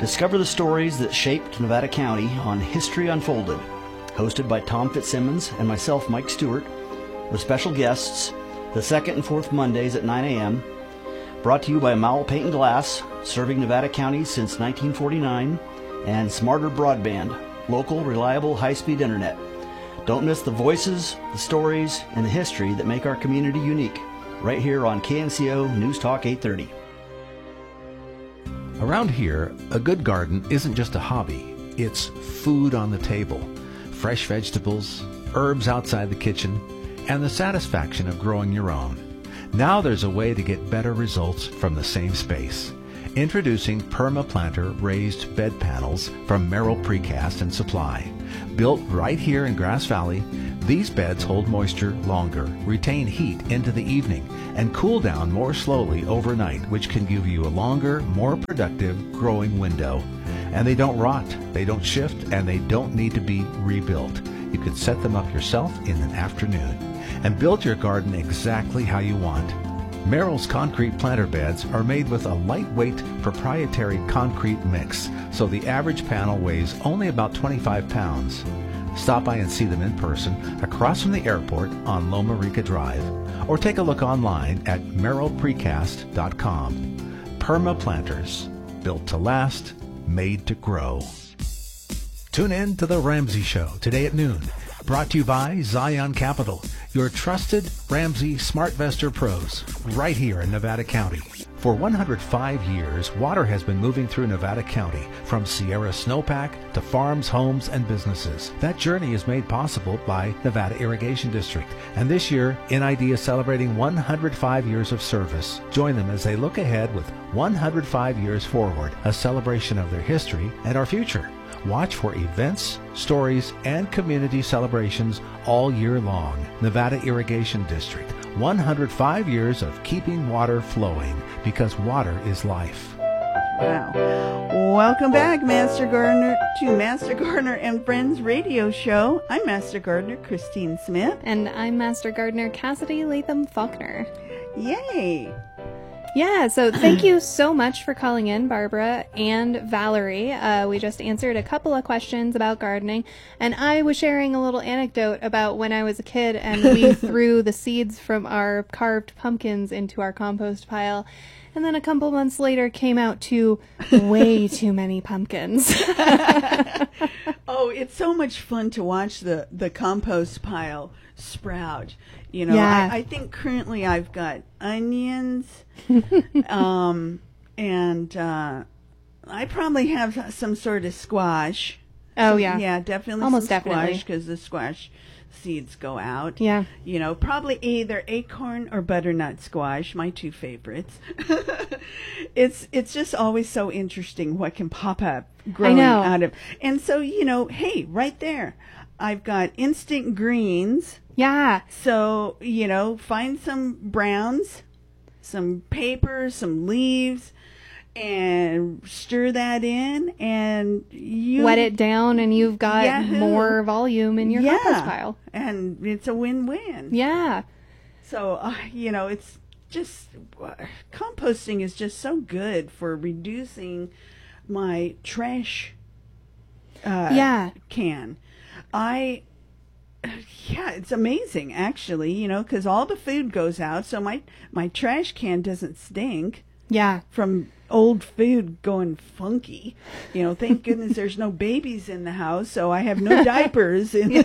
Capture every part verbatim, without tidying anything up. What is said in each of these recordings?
Discover the stories that shaped Nevada County on History Unfolded, hosted by Tom Fitzsimmons and myself, Mike Stewart, with special guests the second and fourth Mondays at nine a.m., brought to you by Mowell Paint and Glass, serving Nevada County since nineteen forty-nine, and Smarter Broadband, local, reliable, high-speed internet. Don't miss the voices, the stories, and the history that make our community unique, right here on K N C O News Talk eight thirty. Around here, a good garden isn't just a hobby, it's food on the table. Fresh vegetables, herbs outside the kitchen, and the satisfaction of growing your own. Now there's a way to get better results from the same space. Introducing PermaPlanter raised bed panels from Merrill Precast and Supply. Built right here in Grass Valley, these beds hold moisture longer, retain heat into the evening, and cool down more slowly overnight, which can give you a longer, more productive growing window. And they don't rot, they don't shift, and they don't need to be rebuilt. You can set them up yourself in an afternoon and build your garden exactly how you want. Merrill's concrete planter beds are made with a lightweight proprietary concrete mix, so the average panel weighs only about twenty-five pounds. Stop by and see them in person across from the airport on Loma Rica Drive, or take a look online at merrill precast dot com. Perma Planters, built to last, made to grow. Tune in to The Ramsey Show today at noon. Brought to you by Zion Capital, your trusted Ramsey SmartVestor pros, right here in Nevada County. For one hundred five years, water has been moving through Nevada County, from Sierra Snowpack to farms, homes, and businesses. That journey is made possible by Nevada Irrigation District, and this year, N I D is celebrating one hundred five years of service. Join them as they look ahead with one hundred five years forward, a celebration of their history and our future. Watch for events, stories, and community celebrations all year long. Nevada Irrigation District, one hundred five years of keeping water flowing, because water is life. Wow. Welcome back, Master Gardener, to Master Gardener and Friends radio show. I'm Master Gardener Christine Smith. And I'm Master Gardener Cassidy Latham Faulkner. Yay! Yeah, so thank you so much for calling in, Barbara and Valerie. Uh, we just answered a couple of questions about gardening, and I was sharing a little anecdote about when I was a kid and we threw the seeds from our carved pumpkins into our compost pile, and then a couple months later came out to way too many pumpkins. Oh, it's so much fun to watch the, the compost pile sprout. You know, Yeah. I, I think currently I've got onions, um, and uh, I probably have some sort of squash. Oh, Some- yeah. Yeah, definitely Almost some definitely. squash, because the squash seeds go out. Yeah. You know, probably either acorn or butternut squash, my two favorites. it's it's just always so interesting what can pop up growing know. out of. And so, you know, hey, right there, I've got instant greens. Yeah. So, you know, find some browns, some paper, some leaves, and stir that in, and you Wet it down, and you've got Yahoo. more volume in your yeah, compost pile. and it's a win-win. Yeah. So, uh, you know, it's just, uh, composting is just so good for reducing my trash uh, Yeah. can. I, yeah, it's amazing, actually, you know, because all the food goes out, so my, my trash can doesn't stink Yeah. from old food going funky. You know, thank goodness there's no babies in the house, so I have no diapers. In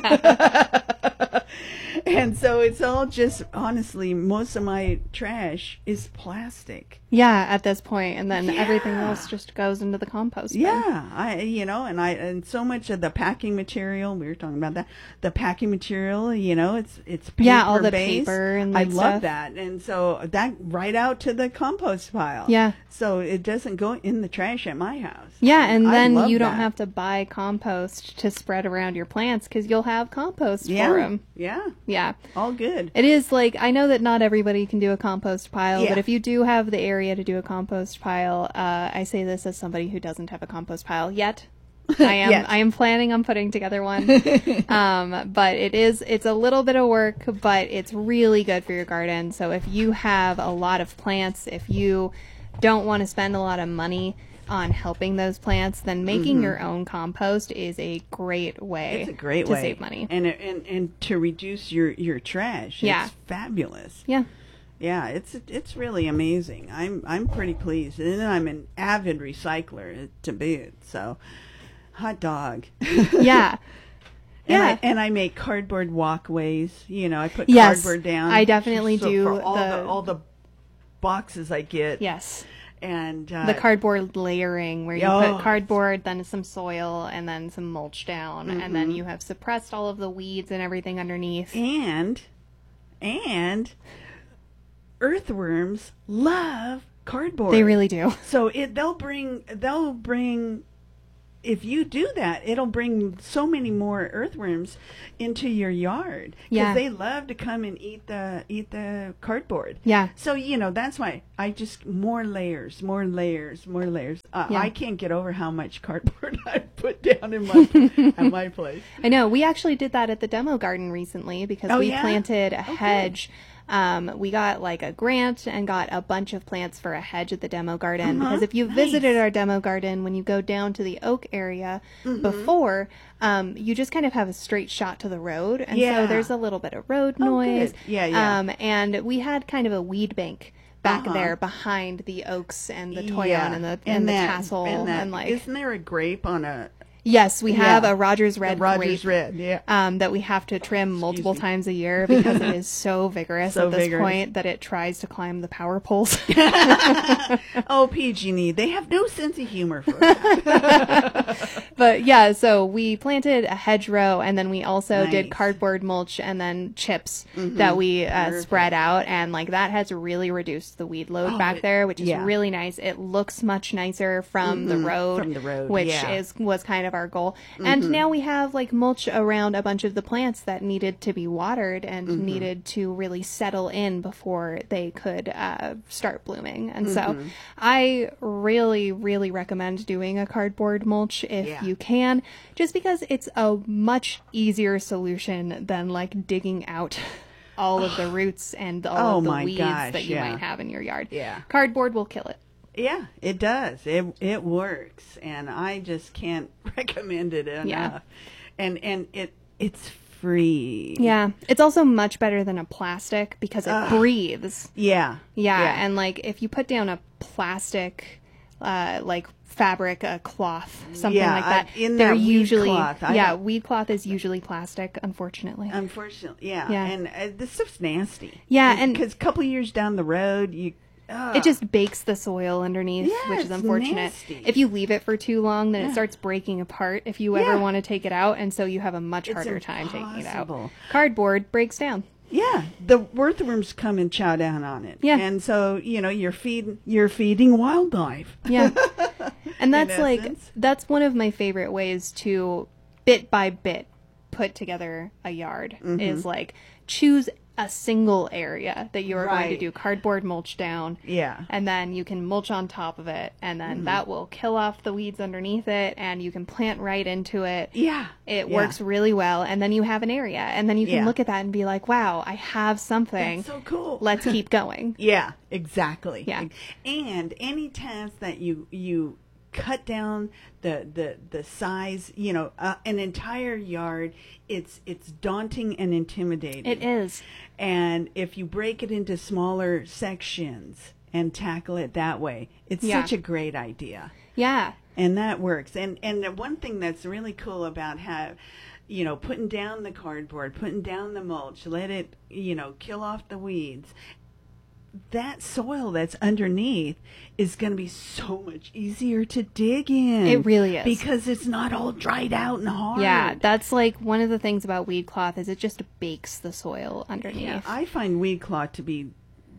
And so it's all just, honestly, most of my trash is plastic. Yeah, at this point, and then Yeah. everything else just goes into the compost bin. Yeah, I, you know, and I, and so much of the packing material, we were talking about that, the packing material, you know, it's, it's paper Yeah, all the based. paper and I like love stuff. that. And so that right out to the compost pile. Yeah. So it doesn't go in the trash at my house. Yeah, and I then love you don't that. have to buy compost to spread around your plants because you'll have compost Yeah. for them. Yeah. Yeah. All good. It is like, I know that not everybody can do a compost pile, Yeah. but if you do have the area to do a compost pile, uh, I say this as somebody who doesn't have a compost pile yet. I am Yet. I am planning on putting together one. um, but it is it's a little bit of work, but it's really good for your garden. So if you have a lot of plants, if you don't want to spend a lot of money on helping those plants, then making mm-hmm. your own compost is a great way it's a great to way. save money. And, and and to reduce your, your trash. Yeah. It's fabulous. Yeah. Yeah, it's it's really amazing. I'm I'm pretty pleased. And then I'm an avid recycler to boot. So, hot dog. Yeah. And, yeah. I, and I make cardboard walkways. You know, I put yes, cardboard down. I definitely so do for all the, the all the boxes I get. Yes. And uh, the cardboard layering where you oh, put cardboard, then some soil, and then some mulch down, mm-hmm. and then you have suppressed all of the weeds and everything underneath. And and earthworms love cardboard. They really do. So it they'll bring they'll bring if you do that, it'll bring so many more earthworms into your yard because yeah. they love to come and eat the eat the cardboard. Yeah. So you know that's why I just more layers, more layers, more layers. Uh, yeah. I can't get over how much cardboard I put down in my at my place. I know. We actually did that at the demo garden recently because oh, we yeah? planted a okay. hedge. Um, we got like a grant and got a bunch of plants for a hedge at the demo garden. Uh-huh. Because if you've nice. visited our demo garden, when you go down to the oak area mm-hmm. before, um, you just kind of have a straight shot to the road. And yeah. so there's a little bit of road oh, noise. Good. Yeah, yeah. Um, and we had kind of a weed bank back uh-huh. there behind the oaks and the toyon yeah. and the, and, and the that, tassel. And, that, and like, isn't there a grape on a... Yes, we have yeah. a Rogers Red the Rogers grape Red, yeah. um, that we have to trim multiple me. times a year because it is so vigorous so at this vigorous. point that it tries to climb the power poles. Oh, P G and E, they have no sense of humor for that. But yeah, so we planted a hedgerow and then we also nice. did cardboard mulch and then chips mm-hmm. that we uh, spread out, and like that has really reduced the weed load oh, back it, there, which is yeah. really nice. It looks much nicer from mm-hmm. the road, from the road, which yeah. is was kind of our goal. Mm-hmm. And now we have like mulch around a bunch of the plants that needed to be watered and mm-hmm. needed to really settle in before they could uh, start blooming. And mm-hmm. so I really, really recommend doing a cardboard mulch if yeah. you can, just because it's a much easier solution than like digging out all of the roots and all oh of the my weeds gosh, that you yeah. might have in your yard. Yeah. Cardboard will kill it. Yeah, it does. It it works, and I just can't recommend it enough. Yeah. And and it it's free. Yeah, it's also much better than a plastic because it Ugh. breathes. Yeah. Yeah, yeah, and like if you put down a plastic, uh, like fabric, a cloth, something yeah, like that, I, in they're that weed usually cloth, I yeah, don't- weed cloth is usually plastic, unfortunately. Unfortunately, yeah. Yeah. And uh, this stuff's nasty. Yeah, and- because a couple years down the road, you. Ugh. It just bakes the soil underneath, Yeah, which is it's unfortunate. nasty. If you leave it for too long, then Yeah. it starts breaking apart if you ever Yeah. want to take it out, and so you have a much It's harder time taking it out. impossible. Cardboard breaks down. Yeah, the earthworms come and chow down on it. Yeah. And so, you know, you're feeding you're feeding wildlife. Yeah. And that's In like essence. that's one of my favorite ways to bit by bit put together a yard Mm-hmm. is like choose a single area that you are going to Right. do cardboard mulch down. Yeah. And then you can mulch on top of it, and then Mm-hmm. that will kill off the weeds underneath it, and you can plant right into it. Yeah. It Yeah. works really well, and then you have an area, and then you can Yeah. look at that and be like, wow, I have something. That's so cool. Let's keep going. Yeah, exactly. Yeah. And any task that you you cut down the the the size, you know, uh, an entire yard, it's it's daunting and intimidating. It is. And if you break it into smaller sections and tackle it that way, it's Yeah. such a great idea. Yeah. And that works. And and the one thing that's really cool about how, you know, putting down the cardboard, putting down the mulch, let it, you know, kill off the weeds. That soil that's underneath is going to be so much easier to dig in. It really is. Because it's not all dried out and hard. Yeah, that's like one of the things about weed cloth is it just bakes the soil underneath. Yeah, I find weed cloth to be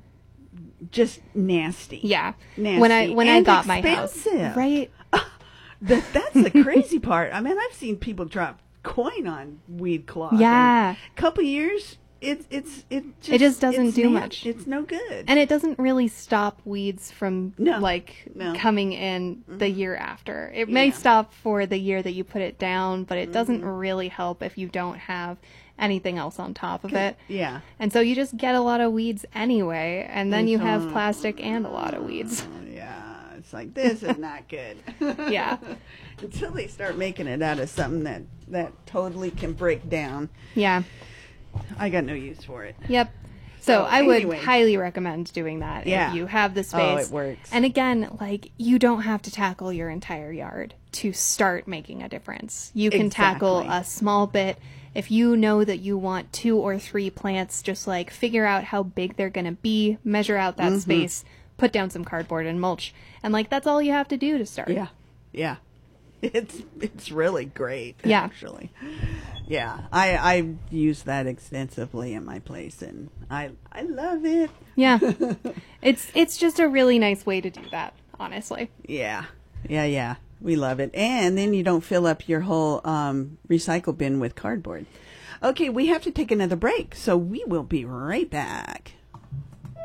just nasty. Yeah. Nasty. When I when I and got my expensive. house, right? That, that's the crazy part. I mean, I've seen people drop coin on weed cloth. Yeah. A couple years, it's it's it just, It just doesn't it's do na- much. It's no good. And it doesn't really stop weeds from No. like No. coming in the year after. It may Yeah. stop for the year that you put it down, but it doesn't Mm-hmm. really help if you don't have anything else on top of it. Yeah. And so you just get a lot of weeds anyway, and then you have Mhm. plastic and a lot of weeds. Oh, yeah. It's like, this is not good. Yeah. Until they start making it out of something that, that totally can break down. Yeah. I got no use for it. Yep. So, So, I would anyway. highly recommend doing that Yeah. if you have the Oh, space. it works. And again, like, you don't have to tackle your entire yard to start making a difference. You can tackle Exactly. a small bit. If you know that you want two or three plants, just like figure out how big they're going to be, measure out Mm-hmm. that space, put down some cardboard and mulch. And like, that's all you have to do to start. Yeah. Yeah. It's it's really great, Yeah. actually. Yeah. I, I use that extensively in my place, and I I love it. Yeah. it's it's just a really nice way to do that, honestly. Yeah. Yeah, yeah. We love it. And then you don't fill up your whole um, recycle bin with cardboard. Okay, we have to take another break, so we will be right back.